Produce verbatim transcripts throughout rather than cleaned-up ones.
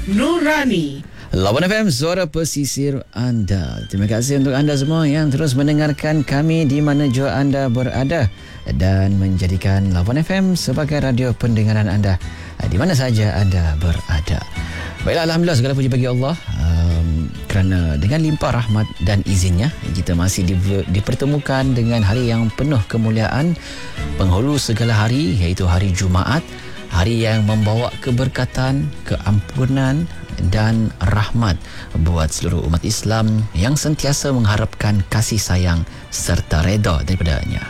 Nurani. Lawan F M, suara pesisir anda. Terima kasih untuk anda semua yang terus mendengarkan kami di mana jua anda berada dan menjadikan Lawan F M sebagai radio pendengaran anda di mana saja anda berada. Baiklah, Alhamdulillah, segala puji bagi Allah um, kerana dengan limpah rahmat dan izinnya kita masih di, dipertemukan dengan hari yang penuh kemuliaan, penghulu segala hari, iaitu hari Jumaat, hari yang membawa keberkatan, keampunan dan rahmat buat seluruh umat Islam yang sentiasa mengharapkan kasih sayang serta redha daripadanya.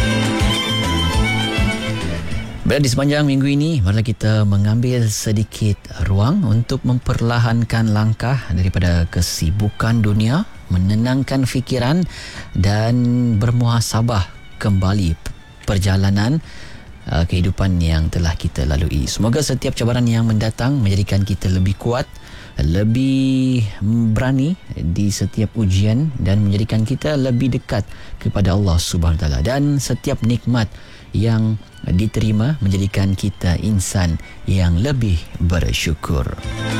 Berada di sepanjang minggu ini, marilah kita mengambil sedikit ruang untuk memperlahankan langkah daripada kesibukan dunia, menenangkan fikiran dan bermuhasabah kembali perjalanan uh, kehidupan yang telah kita lalui. Semoga setiap cabaran yang mendatang menjadikan kita lebih kuat, lebih berani di setiap ujian dan menjadikan kita lebih dekat kepada Allah Subhanahu Wa Taala, dan setiap nikmat yang diterima menjadikan kita insan yang lebih bersyukur.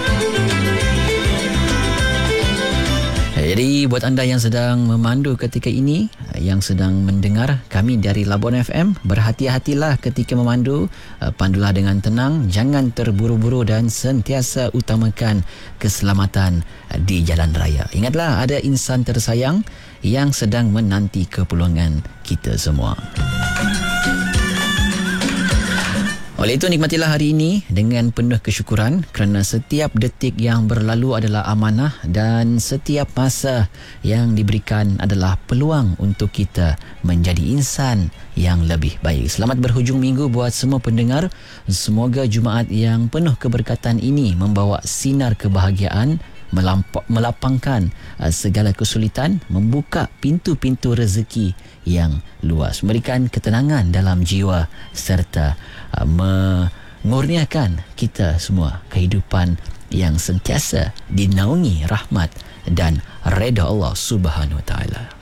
Jadi buat anda yang sedang memandu ketika ini, yang sedang mendengar kami dari Labuan F M, berhati-hatilah ketika memandu. Pandulah dengan tenang, jangan terburu-buru dan sentiasa utamakan keselamatan di jalan raya. Ingatlah, ada insan tersayang yang sedang menanti kepulangan kita semua. Oleh itu, nikmatilah hari ini dengan penuh kesyukuran kerana setiap detik yang berlalu adalah amanah dan setiap masa yang diberikan adalah peluang untuk kita menjadi insan yang lebih baik. Selamat berhujung minggu buat semua pendengar. Semoga Jumaat yang penuh keberkatan ini membawa sinar kebahagiaan, melampak, melapangkan uh, segala kesulitan, membuka pintu-pintu rezeki yang luas, memberikan ketenangan dalam jiwa serta uh, mengurniakan kita semua kehidupan yang sentiasa dinaungi rahmat dan redha Allah Subhanahu Wa Taala.